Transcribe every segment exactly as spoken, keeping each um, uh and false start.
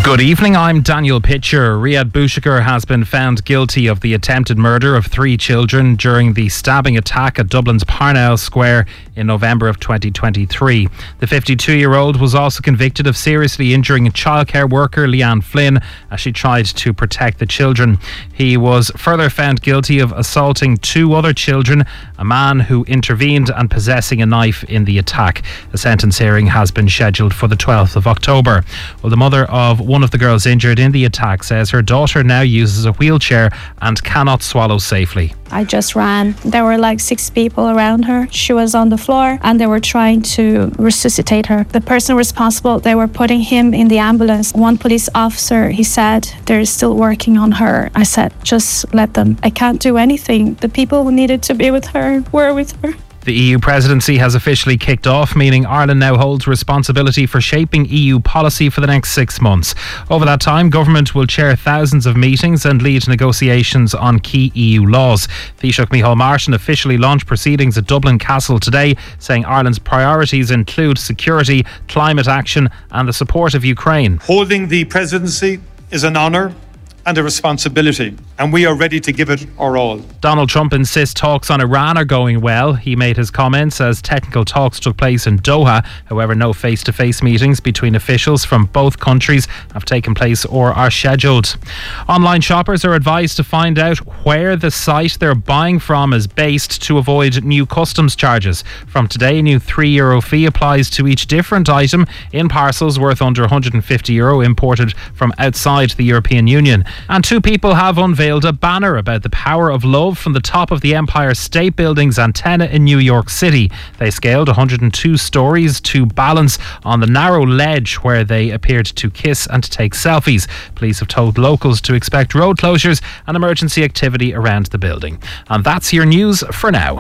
Good evening, I'm Daniel Pitcher. Riyad Bouchakir has been found guilty of the attempted murder of three children during the stabbing attack at Dublin's Parnell Square in November of twenty twenty-three. The fifty-two-year-old was also convicted of seriously injuring a childcare worker, Leanne Flynn, as she tried to protect the children. He was further found guilty of assaulting two other children, a man who intervened, and possessing a knife in the attack. A sentence hearing has been scheduled for the twelfth of October. Well, the mother of one of the girls injured in the attack says her daughter now uses a wheelchair and cannot swallow safely. I just ran. There were like six people around her. She was on the floor and they were trying to resuscitate her. The person responsible, they were putting him in the ambulance. One police officer, he said, they're still working on her. I said, just let them. I can't do anything. The people who needed to be with her were with her. The E U presidency has officially kicked off, meaning Ireland now holds responsibility for shaping E U policy for the next six months. Over that time, government will chair thousands of meetings and lead negotiations on key E U laws. Taoiseach Micheál Martin officially launched proceedings at Dublin Castle today, saying Ireland's priorities include security, climate action and the support of Ukraine. Holding the presidency is an honour and a responsibility, and we are ready to give it our all. Donald Trump insists talks on Iran are going well. He made his comments as technical talks took place in Doha. However, no face-to-face meetings between officials from both countries have taken place or are scheduled. Online shoppers are advised to find out where the site they're buying from is based to avoid new customs charges. From today, a new three euro fee applies to each different item in parcels worth under one hundred fifty euro imported from outside the European Union. And two people have unveiled a banner about the power of love from the top of the Empire State Building's antenna in New York City. They scaled one hundred two stories to balance on the narrow ledge where they appeared to kiss and take selfies. Police have told locals to expect road closures and emergency activity around the building. And that's your news for now.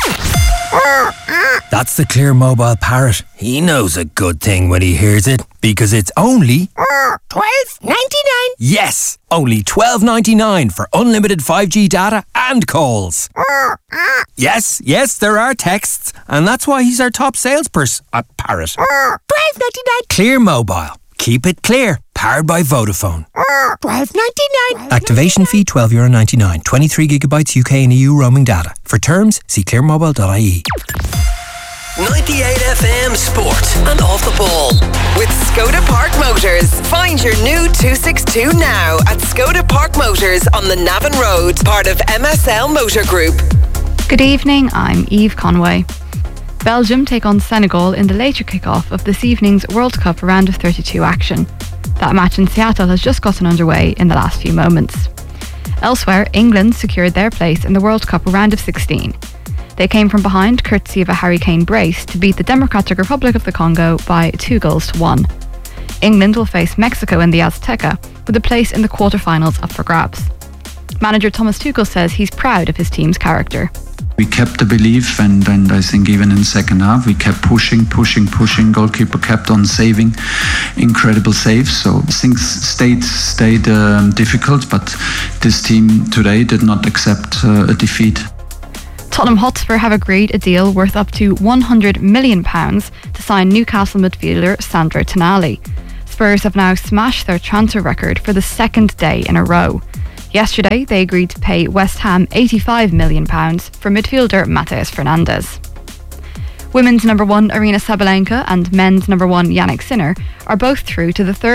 That's the Clear Mobile Parrot. He knows a good thing when he hears it, because it's only twelve ninety-nine. Yes, only twelve ninety-nine for unlimited five G data and calls. Yes, yes, there are texts, and that's why he's our top salesperson at Parrot. twelve ninety-nine. Clear Mobile. Keep it clear. Powered by Vodafone. twelve ninety-nine. Activation fee twelve euro ninety-nine. twenty-three gigabytes U K and E U roaming data. For terms, see clear mobile dot I E. ninety-eight F M Sport and Off the Ball with Skoda Park Motors. Find your new two sixty-two now at Skoda Park Motors on the Navan Road, part of M S L Motor Group. Good evening, I'm Eve Conway. Belgium take on Senegal in the later kick-off of this evening's World Cup round of thirty-two action. That match in Seattle has just gotten underway in the last few moments. Elsewhere, England secured their place in the World Cup round of sixteen. They came from behind courtesy of a Harry Kane brace to beat the Democratic Republic of the Congo by two goals to one. England will face Mexico in the Azteca, with a place in the quarterfinals up for grabs. Manager Thomas Tuchel says he's proud of his team's character. We kept the belief, and, and I think even in the second half we kept pushing, pushing, pushing. Goalkeeper kept on saving, incredible saves. So things stayed stayed um, difficult, but this team today did not accept uh, a defeat. Tottenham Hotspur have agreed a deal worth up to one hundred million pounds to sign Newcastle midfielder Sandro Tonali. Spurs have now smashed their transfer record for the second day in a row. Yesterday, they agreed to pay West Ham eighty-five million pounds for midfielder Matheus Fernandes. Women's number one Aryna Sabalenka and men's number one Jannik Sinner are both through to the third